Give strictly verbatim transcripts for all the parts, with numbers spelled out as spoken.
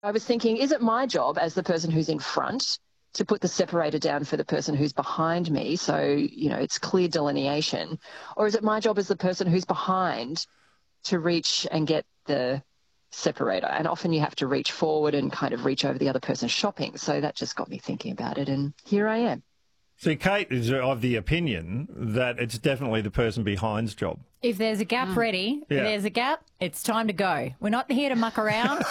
I was thinking, is it my job as the person who's in front to put the separator down for the person who's behind me, so, you know, it's clear delineation, or is it my job as the person who's behind to reach and get the separator? And often you have to reach forward and kind of reach over the other person's shopping. So that just got me thinking about it, and here I am. See, Kate is of the opinion that it's definitely the person behind's job. If there's a gap Mm. ready, Yeah. if there's a gap, it's time to go. We're not here to muck around.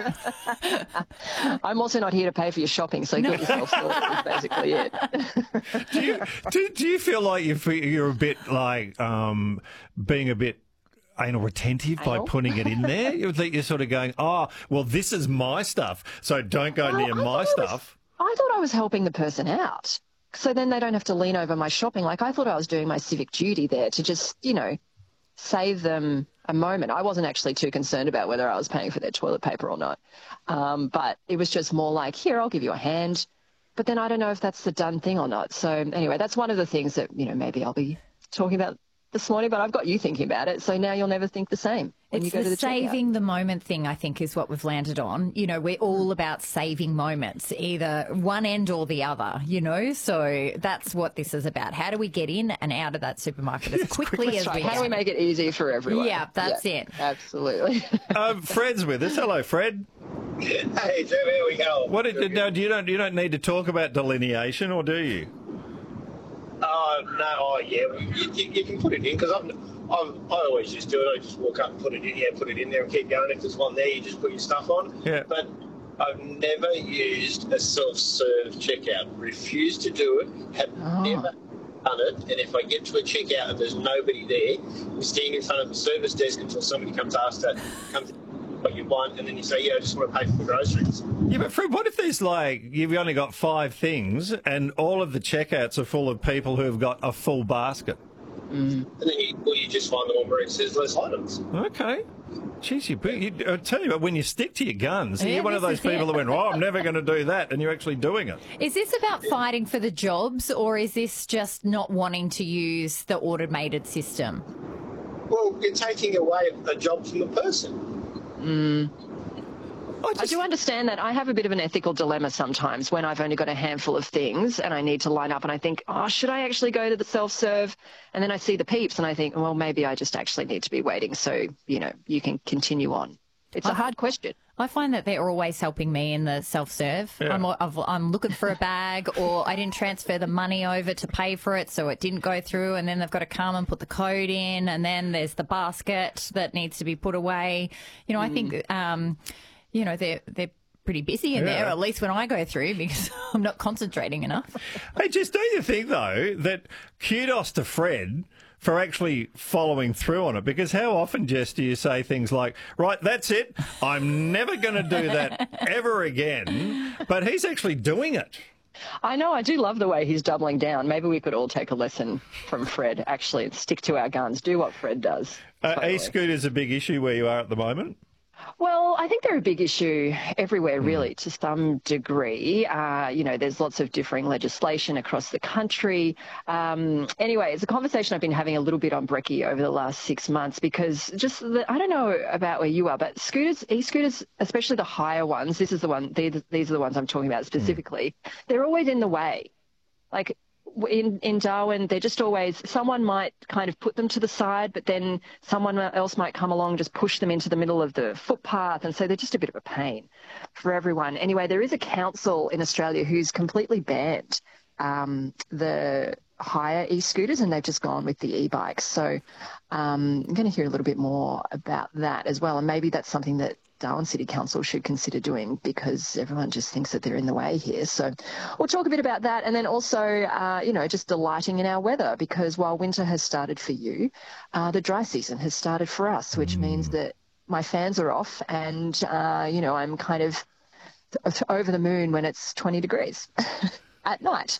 I'm also not here to pay for your shopping, so get yourself sorted is basically it. do, you, do, do you feel like you feel you're a bit like um, being a bit anal retentive by Anal? putting it in there? You think you're sort of going, oh, well, this is my stuff, so don't go Well, near I my thought I was- stuff. I thought I was helping the person out, so then they don't have to lean over my shopping. Like, I thought I was doing my civic duty there to just, you know, save them a moment. I wasn't actually too concerned about whether I was paying for their toilet paper or not. Um, but it was just more like, here, I'll give you a hand. But then I don't know if that's the done thing or not. So anyway, that's one of the things that, you know, maybe I'll be talking about this morning, but I've got you thinking about it. So now you'll never think the same when It's you go the, to the checkout. saving the moment thing, I think, is what we've landed on. You know, we're all about saving moments, either one end or the other, you know? So that's what this is about. How do we get in and out of that supermarket as quickly as That's we right. How do we can? make it easy for everyone? Yeah, that's it. Absolutely. Um, Fred's with us. Hello, Fred. Hey, Jim, here we go. What did, no, you don't you don't need to talk about delineation, or do you? Oh, no, oh, yeah, you, you, you can put it in, because I'm, I'm, I always just do it. I just walk up and put it in, yeah, put it in there and keep going. If there's one there, you just put your stuff on. Yeah. But I've never used a self-serve checkout. Refused to do it, have Oh. never done it. And if I get to a checkout and there's nobody there, I'm standing in front of the service desk until somebody comes ask to come to what you want, and then you say, yeah, I just want to pay for the groceries. Yeah, but Fred, what if there's like, you've only got five things and all of the checkouts are full of people who have got a full basket? And then you, well, you just find the one where it says less items. Okay. Jeez, you, you, I tell you what, when you stick to your guns, Yeah, you're one of this those is it. people that went, oh, I'm never going to do that, and you're actually doing it. Is this about fighting for the jobs, or is this just not wanting to use the automated system? Well, you're taking away a job from the person. I I just, do understand that. I have a bit of an ethical dilemma sometimes when I've only got a handful of things and I need to line up and I think, oh, should I actually go to the self-serve? And then I see the peeps and I think, well, maybe I just actually need to be waiting so, you know, you can continue on. It's a hard question. I find that they're always helping me in the self-serve. Yeah. I'm, I've, I'm looking for a bag, or I didn't transfer the money over to pay for it, so it didn't go through, and then they've got to come and put the code in, and then there's the basket that needs to be put away. You know, I think, um, you know, they're, they're pretty busy in Yeah. there, at least when I go through, because I'm not concentrating enough. hey, just do you think, though, that kudos to Fred for actually following through on it? Because how often, Jess, do you say things like, right, that's it, I'm never going to do that ever again, but he's actually doing it. I know. I do love the way he's doubling down. Maybe we could all take a lesson from Fred, actually, and stick to our guns, do what Fred does. Uh, Totally. E-scooters a big issue where you are at the moment? Well, I think they're a big issue everywhere, really, to some degree. Uh, you know, there's lots of differing legislation across the country. Um, anyway, it's a conversation I've been having a little bit on Brekkie over the last six months because just, the, I don't know about where you are, but scooters, e-scooters, especially the higher ones, this is the one, these, these are the ones I'm talking about specifically, mm. they're always in the way. Like, in, in Darwin, they're just always, someone might kind of put them to the side, but then someone else might come along and just push them into the middle of the footpath. And so they're just a bit of a pain for everyone. Anyway, there is a council in Australia who's completely banned um, the hire e-scooters, and they've just gone with the e-bikes. So um, I'm going to hear a little bit more about that as well. And maybe that's something that Darwin City Council should consider doing because everyone just thinks that they're in the way here. So we'll talk a bit about that, and then also, uh, you know, just delighting in our weather because while winter has started for you, uh, the dry season has started for us, which mm. means that my fans are off and, uh, you know, I'm kind of over the moon when it's twenty degrees at night.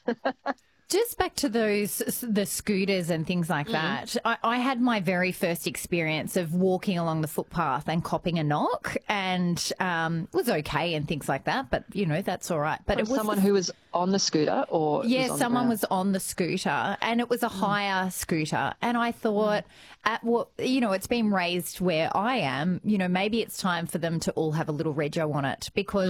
Just back to those, the scooters and things like that. Mm. I, I had my very first experience of walking along the footpath and copping a knock, and um, it was okay and things like that. But you know, that's all right. But From it was someone who was on the scooter, or yeah, was on someone the was on the scooter, and it was a mm. hire scooter. And I thought, mm. at what you know, it's been raised where I am. You know, maybe it's time for them to all have a little rego on it because.